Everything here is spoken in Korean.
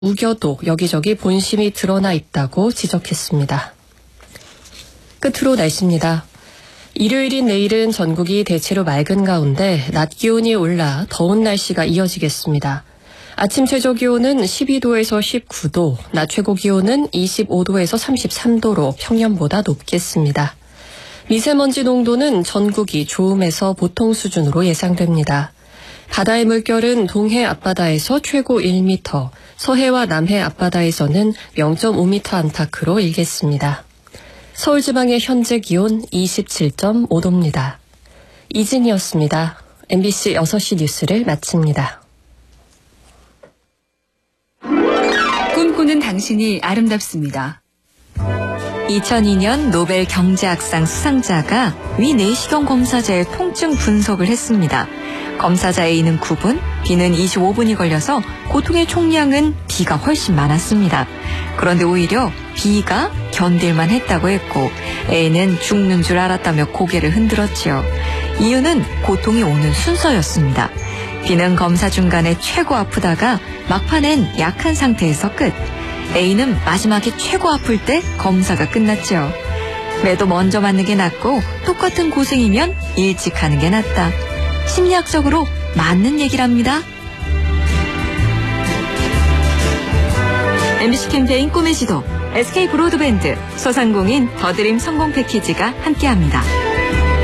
우겨도 여기저기 본심이 드러나 있다고 지적했습니다. 끝으로 날씨입니다. 일요일인 내일은 전국이 대체로 맑은 가운데 낮 기온이 올라 더운 날씨가 이어지겠습니다. 아침 최저 기온은 12도에서 19도, 낮 최고 기온은 25도에서 33도로 평년보다 높겠습니다. 미세먼지 농도는 전국이 좋음에서 보통 수준으로 예상됩니다. 바다의 물결은 동해 앞바다에서 최고 1m, 서해와 남해 앞바다에서는 0.5m 안팎으로 일겠습니다. 서울지방의 현재 기온 27.5도입니다. 이진이었습니다. MBC 6시 뉴스를 마칩니다. 꿈꾸는 당신이 아름답습니다. 2002년 노벨 경제학상 수상자가 위내시경 검사자의 통증 분석을 했습니다. 검사자 A는 9분, B는 25분이 걸려서 고통의 총량은 B가 훨씬 많았습니다. 그런데 오히려 B가 견딜만 했다고 했고 A는 죽는 줄 알았다며 고개를 흔들었지요. 이유는 고통이 오는 순서였습니다. B는 검사 중간에 최고 아프다가 막판엔 약한 상태에서 끝. A는 마지막에 최고 아플 때 검사가 끝났죠. 매도 먼저 맞는 게 낫고 똑같은 고생이면 일찍 하는 게 낫다. 심리학적으로 맞는 얘기랍니다. MBC 캠페인 꿈의 지도, SK 브로드밴드, 소상공인 더드림 성공 패키지가 함께합니다.